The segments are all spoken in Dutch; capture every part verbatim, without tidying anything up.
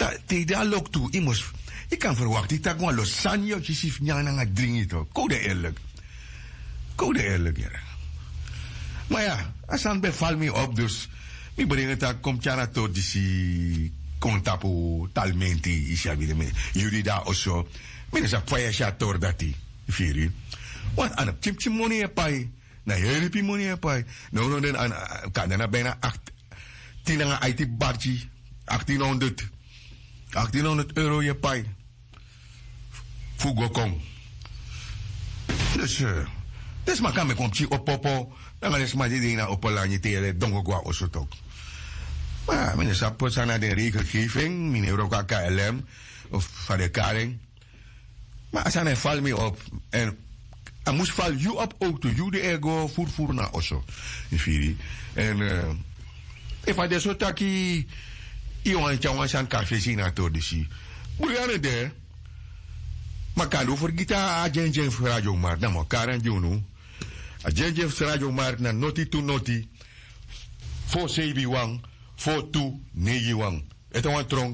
Da, te da lok toe, immers. Je kan verwachten, ik kan los sanjo, je ziet niet aan het dringen toch. Code eerlijk. Code eerlijk, ja. Maar ja, als aan beval me op, dus. Ik breng het aan, komt ja naar tot die contapo talmenti, is ja weer jullie daar of zo. Men is een paar jaar door dat die, vier. Want aan het chipje money erbij, na hele money erbij. Nou, nou, dan kan er bijna acht, tien aan I T bartje, achttienhonderd, achttienhonderd euro je pij. Fugo kom. Dus, uh, dus maar kan me komt op popo, dan gaan ze maar die dingen op een landje tegen dongo gwa of zo toch. Maar meneer Sappot zijn naar de regelgeving, meneer ook K L M of van de Karing. Maar als hij valt me op en hij moest vallen je op ook toe, je de ego voer voer naar osso. En uh, if hij dus zo taki, iemand jongen zijn café zien naar toe dus. Boeiende de. Maar kan je voor gita agent voor radio maar dan maar Karen Juno. Agent voor radio maar na noti to noti. Voor zeven wang, voor two negen wang. Het is een trong.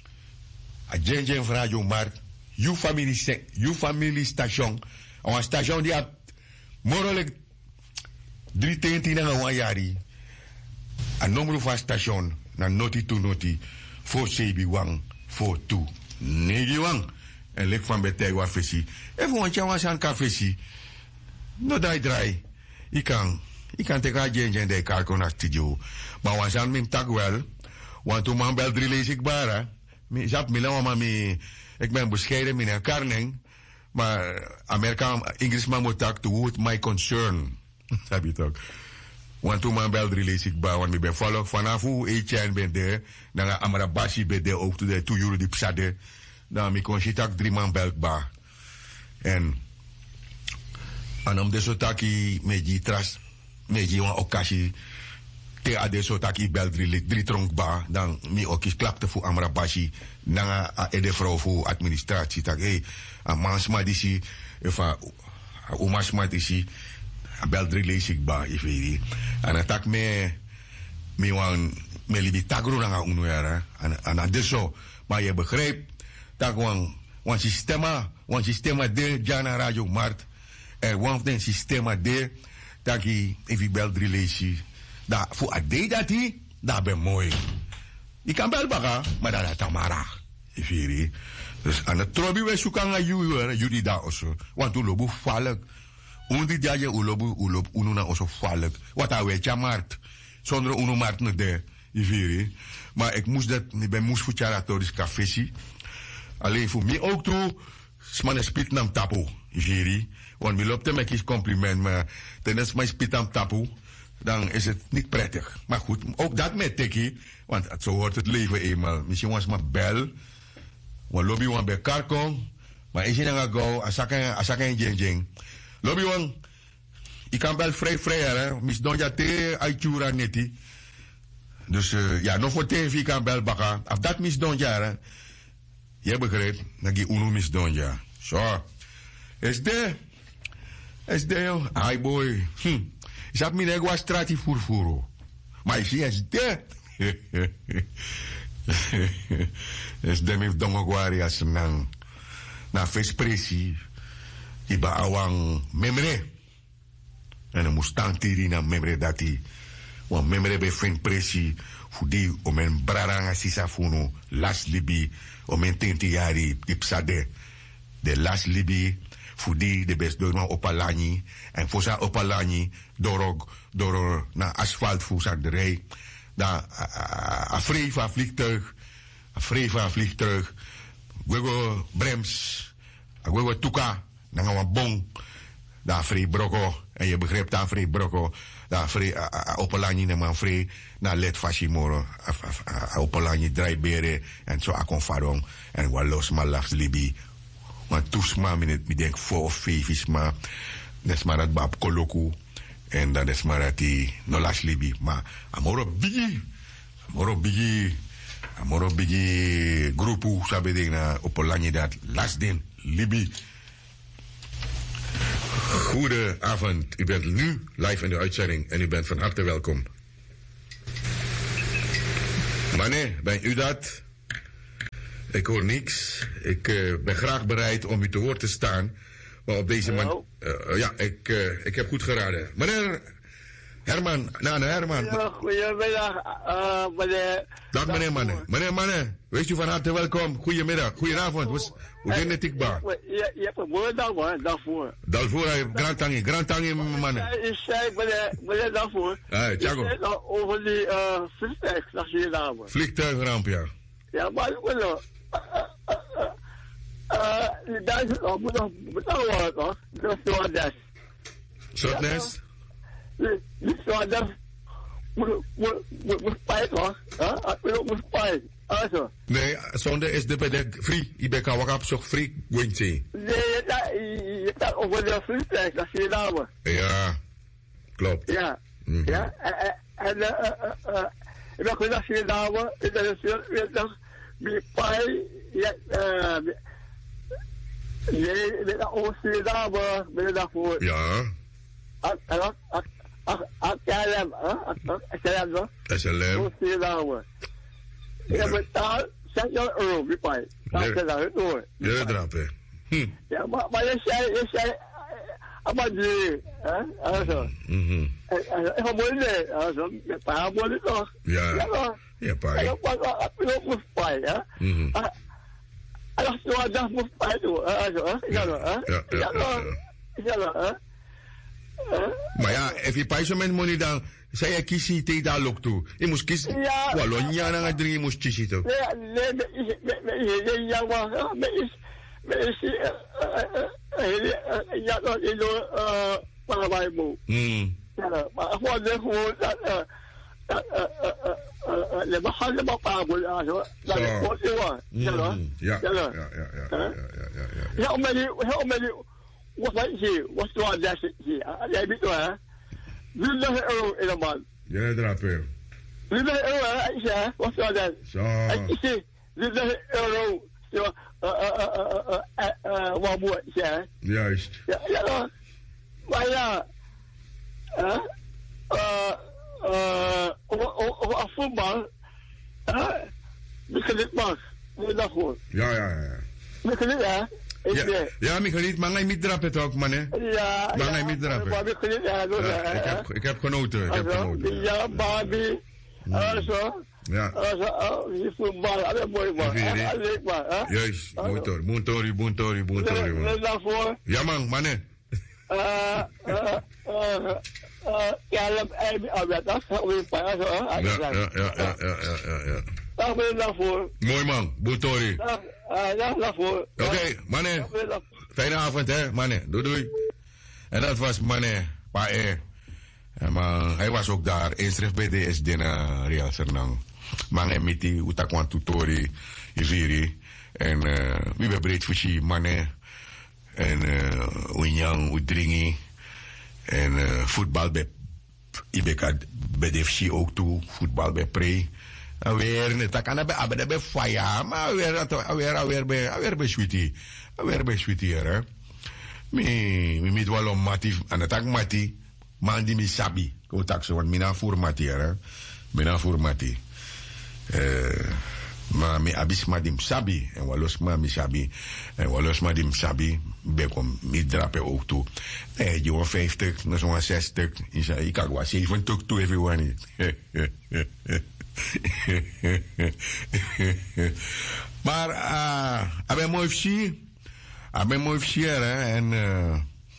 Agent voor radio maar. You family, you family station. Een station die had mogelijk drie tenten en een jari. Een nummer van station naar noti to noti. Voor zeven wang, voor two negen wang. En lek van beteg wat visie. Even want jou was aan café. No die draai. Ik kan. Ik kan tegen agent en de kaart naar studio. Maar was aan mijn tak wel. Want toen man bel drie lees ik bara. Ik zat me lang maar me. Ik ben bescheiden met een karning. Maar Amerikaan, Engelsman moet tak to woord my concern. Snap je toch? Want toen man bel drie lees ik bara. Want ik ben volg vanaf hoe Etienne ben daar. Dan Amarabashi ben daar ook. Toen two euro die psade. Dan mi kon je tak drie man belkbaar. En en om de sotaki meji tras meji wan okashi te ade sotaki bel drie drie tronkbaar dan mi ook klapte voor Amrabashi na a ede vrouw voor administratie tak hey a mansma disi efa o masma disi bel drie leesik ba if weet en atak me mi wan me libi tagro na unu yara en en de zo maar je begrijpt dat gewoon, want systema, want systema de jana radio mart, er want den systema de, dat je even bel drie leesje, dat voor ade dat hij, dat ben mooi. Je kan bel baga, maar dat is tamara, even dus aan het trobi we zoeken naar jullie, jullie daar also, want u lobu valk, undi dia je u lobu u lobu unu na also valk, wat hij weet ja mart, zonder unu mart nog de, even maar ik moest dat, ik ben moest voor charatoris café. Alleen voor mij ook toe, smanen spit nam tapu, Jerry. Want we lopen met een compliment, maar tijdens mijn spit nam tapu, dan is het niet prettig. Maar goed, ook dat met tekkie, want zo hoort het leven eenmaal. Misschien was maar bel, want lobby wan bij karkong, maar is je dan go, asaka en jeng jeng. Lobby wan, ik kan bel vrij vrij, hè, mis donja te aichura neti. Dus uh, ja, nog voor tv kan bel baka, af dat mis donja, hè. Je begrijpt, dat je unu misdon, ja. Zo. Is de? Is de, joh. Hi, boy. Hm. Is dat mijn ego strati furfuro? Maar ik zie, is de? Is de mijn dongoguari als nang. Na vespresi. Iba awang memre. En dan moest dan tiri na memre dati. Want memre be fin presi. Fudi om een braranga sisa funo. Las libi. Om een tenti jari tipsade. De las libi. Fudi de best door opalani. En voor sa opalani. Dorog. Door na asfalt voor sa de rij. Da a vrij van vliegtuig. A vrij van vliegtuig. Gwego brems. A gwego tuka. Dan gaan we bong. Da vrij broko. En je begrijpt daar vrij broko. Da vrij opalani na man vrij. Na let fashimoro. Opalani draaiberen. En zo akon farong. En wat los maar lafs libi. Maar toesma min ik denk voor of vijf is maar. Dat is maar dat bab koloku. En dat is maar dat die no las libi. Maar amoro bigi. Amoro bigi. Amoro bigi groepu sabe ding na opalani dat las den libi. Goedenavond, u bent nu live in de uitzending en u bent van harte welkom. Wanneer ben u dat? Ik hoor niks. Ik uh, ben graag bereid om u te woord te staan. Maar op deze manier... Uh, ja, ik, uh, ik heb goed geraden. Meneer Herman, Nana Herman. Ja, goedemiddag, uh, meneer. Dag meneer Manne. Meneer Manne, wees u van harte welkom. Goedemiddag, goedenavond. Hoe is het tikbaar? Je hebt een mooie dag, man, daarvoor. Daarvoor, Grand Tangi, Grand Tangi, Manne. Ik zei, meneer, meneer, daarvoor. Hé, Thiago. Ik zei over die uh, vliegtuig, dat zie je daar, man. Vliegtuigramp, ja. Ja, maar ik wil nog... Uh, die Duitsers moet nog betaald worden, toch? De stewardess. Stewardess? Die stewardess moet moet spijt, toch? Ik wil ook moet spijt. Also. Nee, zonder is de bij de free. Je bent al op zo'n free wingtje. Nee, je staat over de vliegtuig, dat zie je daar, man. Ja, klopt. Ja, mm-hmm. Ja, en, en uh, uh, ik dacht, dat zie je daar, man. Ik dacht, die paai, ja, eh, nee, met dat overstuur daar, man, ben je daarvoor. Ja. En dat, S L M, hè? S L M, toch? S L M. Overstuur daar, man. Ik betaal zestig euro, die paai. Dat is dat het hoor. Ja, dat is hm. Ja, maar, maar je zei, je zei, maar die, hè? Also. Mhm. Ik ga mooi nee, also, met paar mooi toch? Ja. Ja, ja, paai. Ja, maar ik ook moet paai, hè? Mhm. En als je dat moet paai doen, also, hè? Ja, hè? Ja, ja, ja, hè? Maar ja, if je paai zo met money dan, zei je kiesie tegen daar ook toe. Je moest kiezen. Ja. Wallonia na het drie, je moest kiezen toch? Nee, nee, nee, nee, nee, ja, maar, nee, is, nee, is, ja, dat is door, eh, Paraguay. Hmm. Ja, maar gewoon gewoon dat, eh, dat, eh, eh, eh, le bajan de Paraguay, also, dat is gewoon zo. Ja, ja, ja, ja, ja, ja, ja, ja. Help me, help me, wat weet je, wat doe je dat hier? Jij weet wel, hè? twintig euro in een maand. Ja, drapen. twintig euro, hè? Ja, wat doe je dat? Zo. Ik zie, twintig euro, zo, eh, eh, eh, eh, wat moet je zeggen? Juist. Ja, ja, maar ja, hè? Eh, eh, over voetbal, hè? Misschien niet mag, moet je dat goed? Ja, ja, ja. Misschien niet, hè? Ja, ja, ik niet, maar hij niet drapen toch, man, hè? Ja, maar hij niet drapen. Maar ik niet, ja, ja, ik heb, ik heb genoten, ik heb genoten. Ja, Barbie, also, ja. Also, die voetbal, alles mooi, man. Alleen maar, hè? Juist, motor, motor, motor, motor, man. Daarvoor? Ja, man, man, hè? Eh, eh, eh, eh, ja, dat is weer paar, zo, hè? Ja, ja, ja, ja, ja, ja, ja. Dag ben je daarvoor. Mooi, man, motori. Ja, daarvoor. Oké, okay, mannen. Fijne avond, hè, mannen. Doei, doei. En dat was mannen, pa e. Maar hij was ook daar, inschrift bij D S D na Real Sernang. Mannen met die utakwan tutori, Iviri. En uh, wie ben breed fushi, mannen. En uh, Unyang, Udringi. En uh, voetbal bij Ibeka, bij D F C ook toe. Voetbal bij Pre. Alweer, net dat kan hebben, hebben bij fire, maar alweer, alweer, alweer bij, alweer bij sweetie, alweer bij sweetie, hè. Mi, mi mit wel om mati, aan het ak mati, man die mi sabi, ko tak zo, want mina voor mati, hè. Mina voor mati. Eh, maar mi abis ma dim sabi, en walos ma mi sabi, en walos ma dim sabi, bekom mi drape ook toe. Eh, je was vijftig, nog zo'n zestig, ik kan wel zeventig toe, everyone. Maar, uh, abe mooi fsi, abe mooi fsi hè, en uh,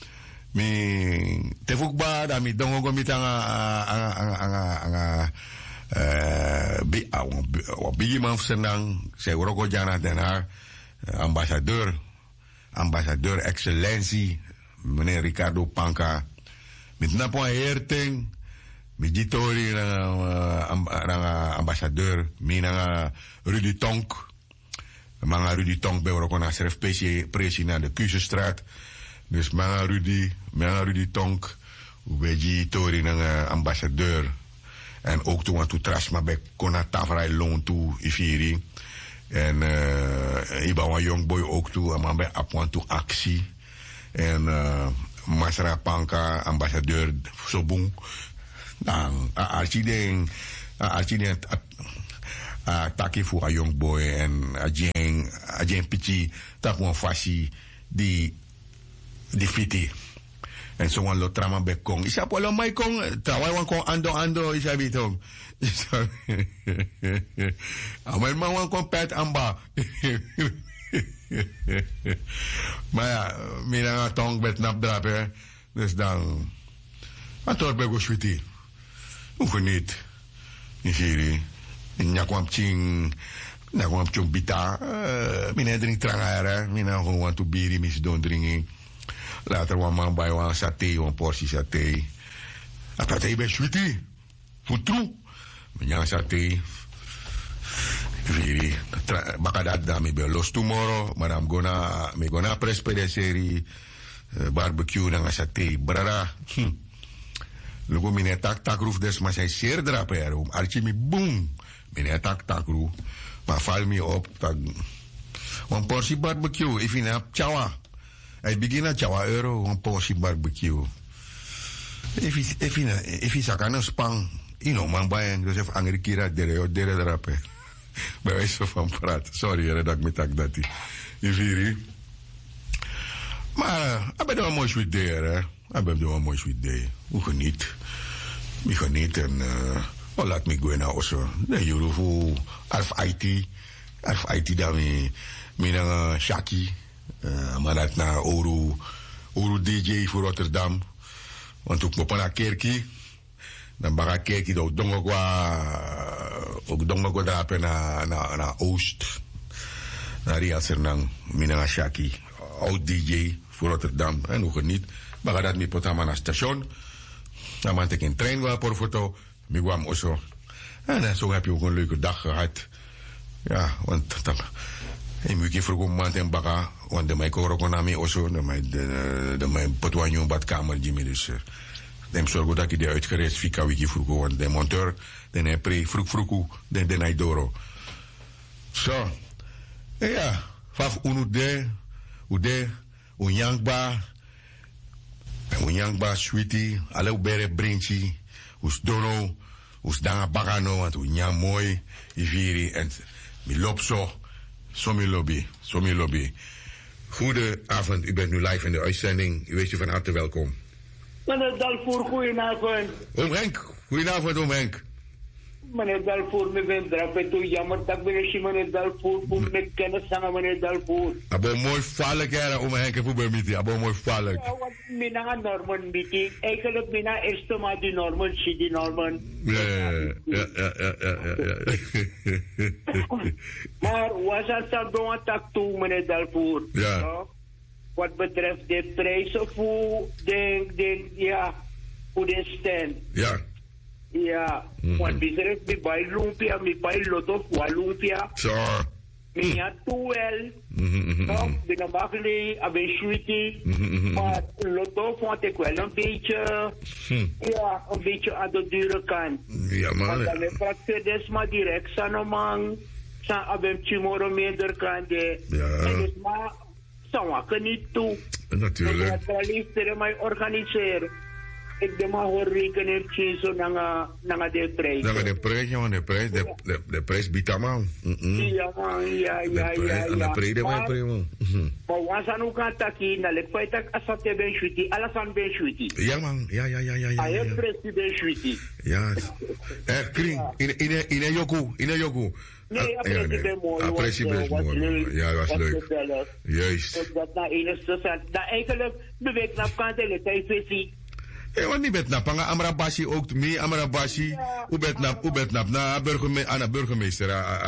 mi te fukba da mi dongo go mi tanga anga anga anga eh bi awo bigi man Sernang, se roko jana den haar ambassadeur, ambassadeur excellentie meneer Ricardo Panka, met napo herting. Mijitori na ambassadeur, mi na Rudy Tonk. Manga Rudy Tonk bij Rokona Serf P C presi naar de Kuzenstraat. Dus manga Rudy, manga Rudy Tonk, ubeji tori na ambassadeur. En ook toen toe trasma bij Kona Tavrai loon toe ifiri. En uh, iba wa young boy ook toe, maar bij apwan toe actie. En uh, Masra Panka ambassadeur Sobung. Dan, als je denkt, als je denkt, uh, taki voor een young boy en ajeng ajeng pichi tak mo fasi di di fiti. En so wan lo trama be kong. Isa po lo mai kong trawai wan kong ando ando isa bitong. Amen man wan kong pet amba. Maar ja, mina nga tong bet nap drap hè. Dus dan ator be go switi. Hoe geniet. In Siri. Nya kwam ching na kwam chung bita. Mina drink trangara, mina gewoon to biri mis don drinking. Later wan man bij wan saté, wan portie saté. Atat hij bij switi. Futru. Mina saté. Viri. Baka dat da mi be los tomorrow, maar I'm gonna me gonna press per serie uh, barbecue na saté. Brara. Hm. Lugo mine tak tak roof des maar zijn zeer draper om archie mi boom. Mine tak tak roof. Maar val me op tak een portie barbecue. If in a chawa. Hij begin a chawa euro een portie barbecue. If is if in if is a kan spang. You know man baien dus even angry kira dere dere draper. Bij wijze van praat. Sorry hè, dat ik me tak dat die. If maar ik ben er wel mooi sweet there hè. Ik ben er wel mooi sweet there. Hoe geniet. Ik geniet en uh, oh, laat me gaan naar osso. De juro voor Arf I T. Arf I T daar me mijn Shaki. Uh, maar dat naar Oru Oru D J voor Rotterdam. Want ook op een kerkie. Dan baga kerkie dat dongo qua ook dongo qua drapen naar naar naar Oost. Naar Riasernang. Mijn Shaki. Oud D J voor Rotterdam. En hoe geniet. Baga dat me potama naar station. Dan man ik in trein wel voor foto. Mi kwam osso. En zo heb je ook een leuke dag gehad. Ja, want dan en moet je vroeg man en baka, want de mij koro kon me osso, de mij de de mij potwanyo badkamer Jimmy dus. Dem zorgo dat ik die uitgereisd fika wiki vroeg, want de monteur, de ne pre vroeg vroeg, de de nai doro. Zo. Ja, faf unude, ude, unyangba. Unyangba sweetie, alle ubere brinchi, us dono, us danga bagano, want unyang mooi, iviri, en mi loop zo, zo mi lobby, zo mi lobby. Goedenavond, u bent nu live in de uitzending, u weet u van harte welkom. Meneer Dalvoer, goedenavond. Oom Henk, goedenavond oom Henk. Meneer Dalvoer, me ben drapen toe, jammer dat ben ik meneer Dalvoer, voor me kennis aan meneer Dalvoer. Abo mooi valk ja, oom Henk, voor bij mij, abo mooi valk. Ja, want mina Norman meeting, eigenlijk mina eerste maar die Norman, zie die Norman. Ja, ja, ja, ja, ja, ja, ja. Maar was het dan doen tak toe, meneer Dalvoer? Ja. No? Wat betreft de prijzen voor de, de, ja, voor de stand. Ja. Ja, Mm-hmm. want betreft mi bij lumpia, mi bij loto voor lumpia. Zo. Mi ja toewel. Mhm, No, binnen magli, abe sweetie. mhm. Maar loto vond ik wel een beetje, Hm. ja, een beetje aan de dure kant. Ja, Want man. dan heb ik dus maar direct sanomang, sa abem chimoro minder kan de. Ja. En dus maar, sa wakken niet toe. Natuurlijk. Ik ga liefst mij organiseren. Ik de maar hoor rekenen zo naar naar de prijs. Dan de prijs, jongen, de prijs, de, de, de prijs biedt aan man. Ja, man, ja, ja, ja, ja. En de prijs, de prijs, man. Maar was aan ook aan taki, na lek feit dat asate ben shuti, alles aan ben shuti. Ja, man, ja, ja, ja, ja, ja. Hij ja. president shuti. Ja. Eh, kring, in, in, in een joku, in een joku. Nee, Ah, ja, president mooi. Ah, president mooi. Ja, was leuk. Juist. Dus dat na enigste cent. Nou, eigenlijk beweegt naar kant en het heeft visie. Ja, want niet met nap. Anga Amra Bashi ook mee. Amra Bashi. Hoe bet nap? Hoe bet nap? Na burgemeester, aan burgemeester,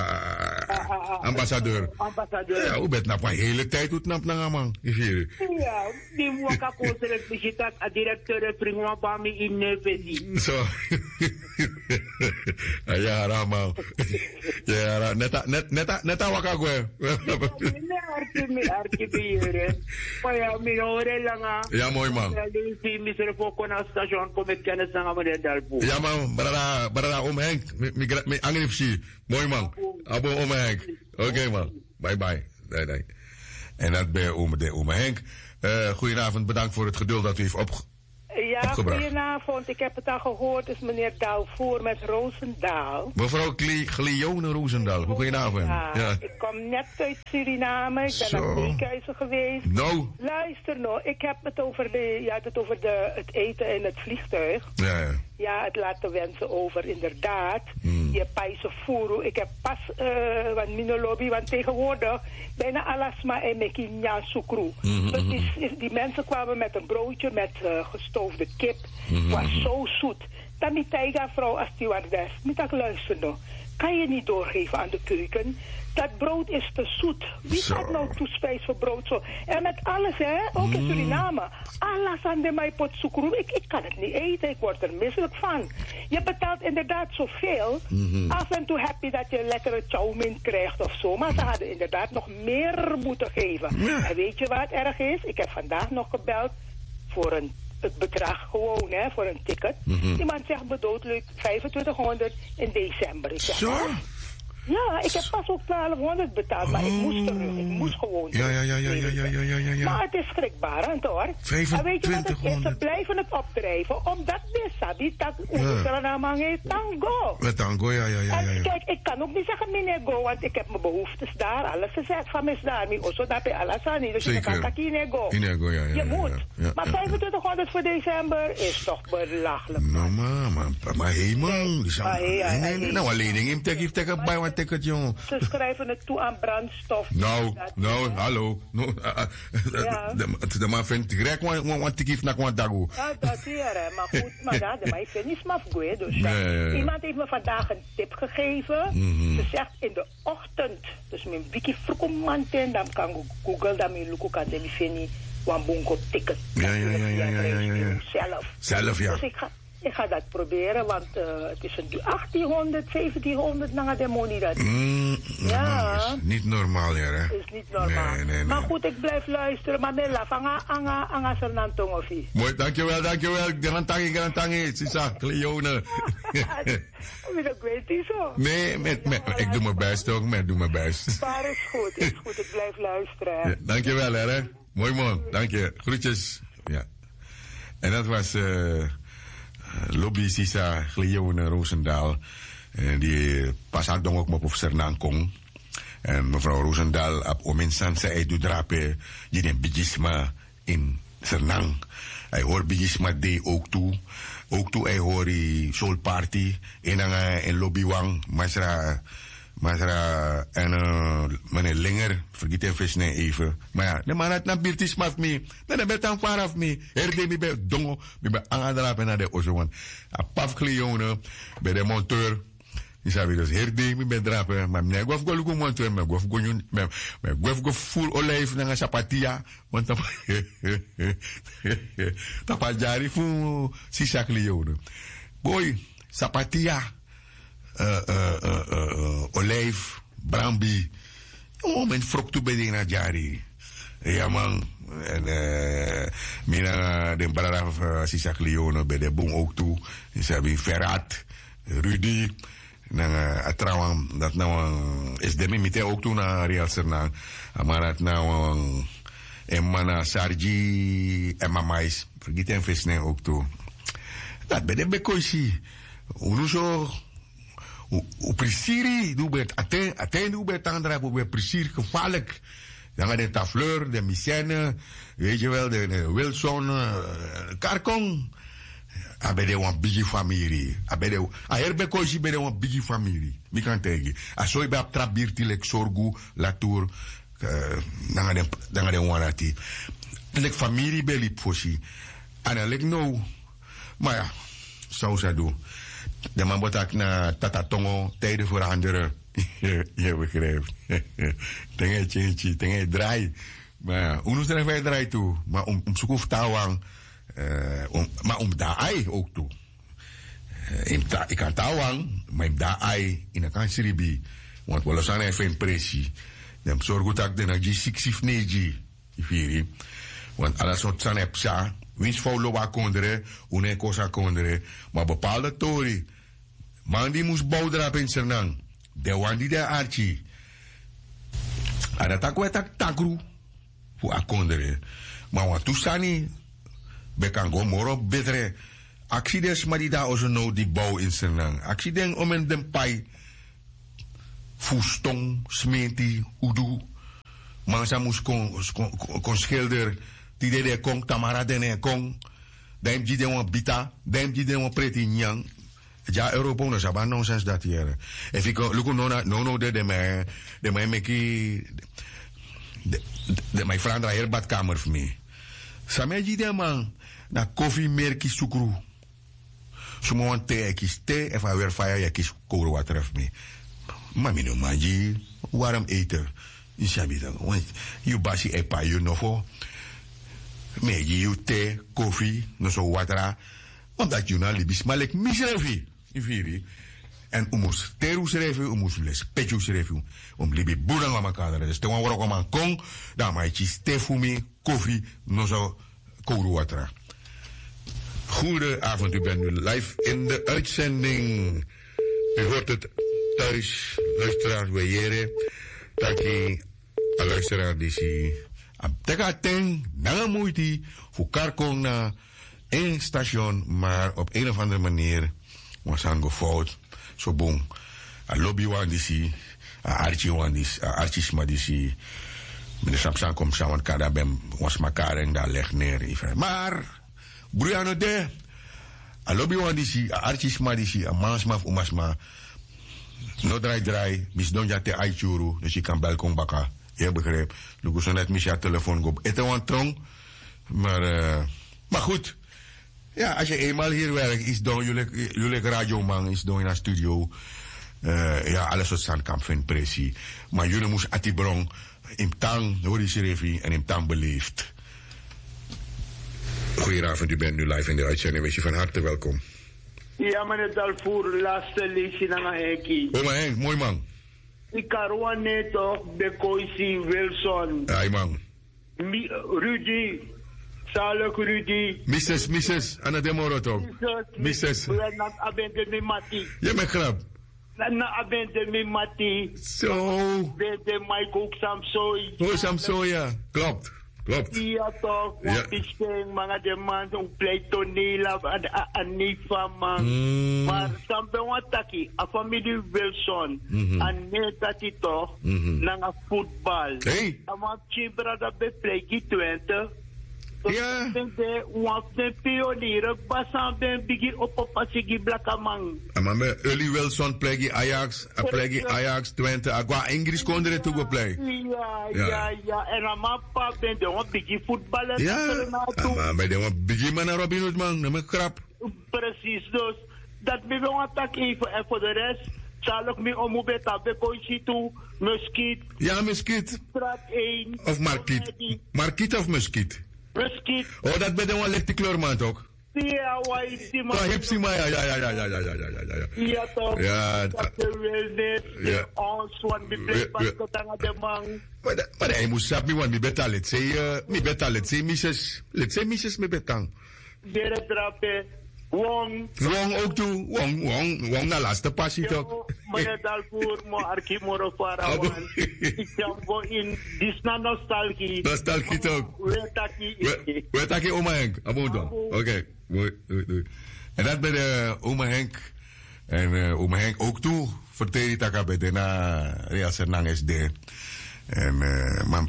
ambassadeur. Ambassadeur. Ja, hoe bet nap? Een hele tijd hoe nap na man. Ja, die moet ik ook zeggen dat de directeur prima bij me in Nevesi. Zo. Ja, Rama. Ja, net net net net wakagwe. Nee, artje me artje beheer. Maar ja, mijn horen lang. Ja, mooi man. Ja, die misere voor naar station kom ik kennis aan meneer Dalboer. Ja man, barara, barara om Henk, met Angripsi. Mooi man. Abo om Henk. Oké okay, man. Bye bye. Nee, nee. En dat ben om de om Henk. Uh, goedenavond, bedankt voor het geduld dat u heeft op. Ja, opgebracht. Goedenavond. Ik heb het al gehoord. Het is meneer Dalvoor met Roosendaal. Mevrouw Glione Roosendaal, goedenavond. Ja, Ja. ik kom net uit Suriname. Ik ben Zo. naar Beekhuizen geweest. Nou. Luister nou, ik heb het over, de, ja, het, over de, het eten in het vliegtuig. Ja, ja. Ja, het laat de wensen over, inderdaad. Hmm. Je paise furu. Ik heb pas, uh, want minolobi, want tegenwoordig bijna alasma en mekinya sukru. Hmm, Dus hmm, die, die mensen kwamen met een broodje met uh, gestoofde kip. Hmm, was hmm. zo zoet. Dan die tijga vrouw als stewardess. Moet ik luisteren nog. Kan je niet doorgeven aan de keuken? Dat brood is te zoet. Wie Zo. gaat nou toespijs voor brood zo? En met alles, hè? Ook in Suriname. Alles aan de mij pot sukru. Ik, ik kan het niet eten. Ik word er misselijk van. Je betaalt inderdaad zoveel. Mm-hmm. Af en toe heb je dat je lekkere chow mein krijgt of zo. Maar ze hadden inderdaad nog meer moeten geven. Ja. En weet je wat erg is? Ik heb vandaag nog gebeld voor een het bedrag gewoon, hè, voor een ticket. Mm-hmm. Iemand zegt bedoellijk vijfentwintighonderd in december. Ik zeg, Zo? hè? Ja, ik heb pas ook twaalfhonderd betaald, maar ik moest terug. Ik moest gewoon Ja, ja, ja, ja, ja, ja, ja, ja, ja, ja. Maar het is schrikbarend hoor. En weet je wat het is? Ze vijfentwintighonderd. blijven het opdrijven, omdat de sabi dat Oestranaman heet tango. Met tango, ja, ja, ja, ja, En ja. kijk, ik kan ook niet zeggen meneer Go, want ik heb mijn behoeftes daar, alles gezegd van mis daar. Mi osso dat bij alles aan niet, dus je Zeker. kan kaki nego. Inego, ja, ja, Je ja, moet. ja, ja, Maar ja, ja. vijfentwintighonderd voor december is toch belachelijk. Nou, maar, maar, maar hé, man. Die zou- Maar hé, ja, nee, nee, hé. nee. Nou, alleen ding, ik heb tegen bij een ticket, jongen. Ze schrijven het toe aan brandstof. Nou, Dat- nou, hallo. No, uh, uh, Ja. de, de man vindt gelijk want ik geef naar kwam dago. Ja, dat hier, hè. Maar goed, maar ja, de mij vind ik smaf goed, dus ja. Nee, ja, ja. Iemand heeft me vandaag een tip gegeven. Mhm. Ze zegt in de ochtend, dus mijn wiki vroegmanten, dan kan ik Google, dan mijn luku kan de vind wan bonko ticket. Ja, ja, ja, ja, ja, ja, ja, ja. Zelf. Zelf, ja. Dus ik ga, ik ga dat proberen, want uh, het is een achttienhonderd, zeventienhonderd na de money dat. Mm, Ja. is niet normaal, ja, hè? is niet normaal. Nee, nee, nee. Maar goed, ik blijf luisteren. Maar Mela, van anga, anga, Sernantong of ie. Mooi, dankjewel, dankjewel. Garantangi, garantangi. Sisa, Cleone. Ik weet niet zo. Nee, met, met, ik doe mijn best ook, maar ik doe mijn best. Maar is goed, is goed. Ik blijf luisteren. hè. Ja, dankjewel, hè? Mooi man, dank je. Groetjes. Ja. En dat was uh, Lobby Sisa Cleone Roosendaal. En die pas had dan ook maar op Sernankong. En mevrouw Roosendaal op omensan sa ay dudrape jinen bigisma in Sernang. Hij hoort bigisma day ook toe. Ook toe hij hoort die soul party in een in Lobby-wang. Masra Masra en uh, meneer Linger, vergeet even nee even. Maar ja, de man had na birtis maf me. Dan heb je dan vanaf me. Herde me bij dongo, me bij aandrapen naar de ozo. A paf Cleone bij de monteur. Je zou dus herde me bij drapen. Maar nee, gof go lugu monteur, maar gof go nyun, maar gof go full olijf na sapatia. Want dan tapa jari fu Sisa Cleone. Boy, sapatia. Uh, uh, uh, uh, olijf, brambi. Oh, men frok toe bij de jari. Ja, man. En uh, mina de brada uh, Sisa Cleone bij de boom ook toe. Ze hebben Ferrat, Rudy. En uh, trouwens, dat nou uh, is de mimite ook toe naar Real Sernang. Maar dat nou uh, en mana Sargi en Mamais. Vergeet en visne ook toe. Dat bij de bekoisie. Hoe zo. O prisiri, doe het aten, aten doe het andra, doe het prisir gevaarlijk. Dan gaat de Tafleur, de Mycène, weet je wel, de, de Wilson, uh, Karkong. Abe de wan bigi familie. Abe de, a herbe koisi be de wan bigi familie. Mi kan tegi. A so ibe ap trap birti lek sorgu, latour, dan gaat de wanati. Lek familie be lip fosi. En lek nou. Maar ja, zo zou doen. De man wordt ook naar Tatatongo tijden veranderen. Je begrijpt. Tengen tjintje, tengen draai. Maar hoe noemt er wij draai toe? Maar om, om zoek tawang. Uh, om, maar om daar ei ook toe. Uh, ta, ik kan tawang, maar om daar ei in een kansribi. Want we zijn even in pressie. Dan zorg dat ik de na G zestig negen. Want alles wat zijn heb sa. Wins follow wa kondere, une cosa kondere, maar bepaalde tori. Man die moest bouwen op in Sernang. De wan die de archie. En dat ook werd takru voor a kondere. Maar wat toestaan niet, Bekango moro betere. Accidents maar die daar also nou die bouw in Senang. Accident om in den pai. Fustong, smeti, udu. Mansa moest kon, kon, kon schilder. Die de kong, tamara dene kong. Daim die de wan bita. Daim die de wan preti nyang. Ja, Europa no saban nonsens dat hier. If ik look no no no de de mij de mij meki de de mijn vriend daar heel badkamer voor mij. Samen die man na koffie merki sukru. Somo wan te ekis te en van weer fire ekis kouro water voor mij. Maar mino manji warm eten. In sabita. Want you basi epa you no for. Meji you te koffie no so water. Omdat you na libis malek misrefi. Ifiri. En umus teru schreven, umus les pechu schreven. Um libi boedan wa makadere. Dus te wan woro man kong. Dan ma ichi stefumi, koffie, no zo kouru watra. Goedenavond, u bent nu live in de uitzending. U hoort het thuis, luisteraars weyere. Taki, a luisteraar die si. Am teka ten, nanga moeite, voor karkong na één station, maar op een of andere manier was aan gefout. Zo boom. A lobby wan disi, a archie wan disi, a archies ma disi. Meneer Samsan komt samen, kada bem was makar en daar leg neer. Maar, Briano de, a lobby wan disi, a archies ma disi, a mansma of umasma. No draai draai, mis donja te aichuru, dus je kan belkong baka. Je begrijpt. Luko zo net mis je telefoon go. Eten wan trong. Maar, uh, maar goed. Ja, als je eenmaal hier werkt, is dan jullie, jullie radioman, is dan in een studio. Uh, ja, alles wat staan kan vinden, precies. Maar jullie moesten atibron in tang, hoor je Serefi, en in tang beleefd. Goedenavond, u bent nu live in de uitzending. Wees je van harte welkom. Ja, meneer Dalvoer, laatste leesje naar Heki. Oh, maar Henk, mooi man. Ik kan net toch, Bekoisi Wilson. Ja, man. Mi, Rudy. Saluk Rudy. missus, missus, Anna de Moro toch? missus. We zijn abende mi mati. Je bent grap. Na abende mi mati. Zo. Bende Mike ook Samsoi. Oh, Samsoi, ja. Klopt. Klopt. Ja toch, want ik denk, maar de man zo'n pleitoneel aan niet van man. Mm. Maar dan ben we taki, a familie Wilson, Mm-hmm. en net dat hij toch, Mm-hmm. naar voetbal. Hey. En want Chibra dat bij pleki twintig. Ja. De want de pionieren basan ben bigi op op asigi blakaman. Maar met Uli Wilson plegi Ajax, a plegi Ajax Twente, agua Engels kondere to go play. Ja, ja, ja. En dan maar pa ben de want bigi voetballer. Ja. Maar bij de want bigi man en Robin Hood man, dat is krap. Precies, dus dat ben we want tak even en voor de rest. Zal ik me omhoebeta bekoisi toe, muskiet. Ja, muskiet. Straat één. Of markiet. Markiet of muskiet? Muskiet. Oh, dat ben de one lichte kleurman toch? Ja, waar is die man? Oh, hipsie maar, ja, ja, ja, ja, ja, ja, ja, ja, ja, ja. Ja, toch? Ja. Dat de wilde, Ja. ons, want we blijven pas tot de man. Maar dat- maar hij moest zeggen, want mi beta, let's say, uh, mi beta, let's say, missus, let's say, missus, mi betang. Dere trappe, wong. Wong ook toe, wong, wong, wong na laatste passie toch? Meneer Dalvoer, mo arki moro farawan. Ik jambo in disna nostalgie. Nostalgie toch? We taki. We- We takken oma Henk, abo dan. Oké, mooi, doei, doei. En dat bij de oma Henk. En uh, oma Henk ook toe, vertel je taka bij de na Real Sernang S D. En uh, man,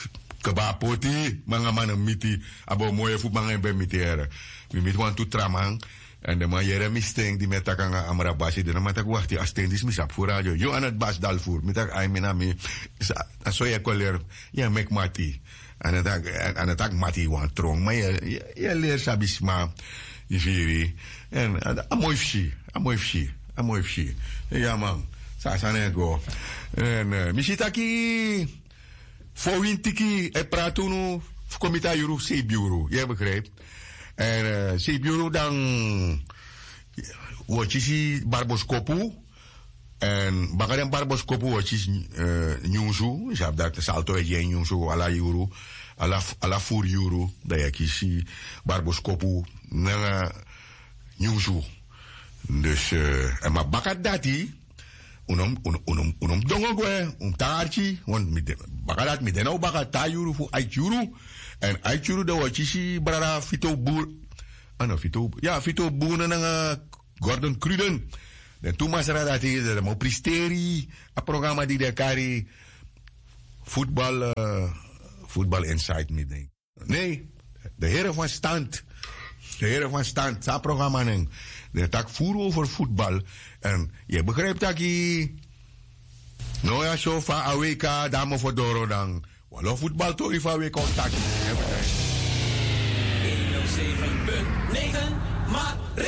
kebapoti, mga man miti, abo mooie voetbanger bij mitiere. Mi mit wan tu tramang. En de man jere misteng die met takanga amra basi de na matak wachti astendis misap voor radio. Yo aan het bas dalvoer. Met tak ay minami. Aso ya koler. Ja mek mati. Aan het ak aan het ak mati wan trong. Maar je je leer sabisma. Je viri. En a mooi fshi. A mooi fshi. A mooi fshi. Ja man. Sa sa nego. En uh, misitaki. Voor wintiki e pratunu. Komita juru sebiuru. Je begrijpt. En uh, Sibiuru dan watchisi barboskopu en bakadan barboskopu watchis uh, nyunsu isab dat salto e nyunsu ala yuru ala ala fur yuru da yakisi barboskopu na nyunsu dus uh, en maar bakat dati Unom, unom, unom, unom dongo gwe, um taarchi, want mi de, bakalat mi denau baka tayuru fu aichuru, en aichuru de wachishi brara fito boer, ah no, fito, ja, fito boer na nga Gordon Cruden. Dan toen mas rada ti de mo pristeri, a programma di de kari, voetbal, uh, voetbal inside mi denk. Nee, de heren van stand, de heren van stand, dat programma neng. De tak voer over voetbal. En je begrijpt dat je... Nou ja, zo van A W K, dame voor Doro dan. Wallo voetbal toch van A W K contact. honderdzeven punt negen, maar...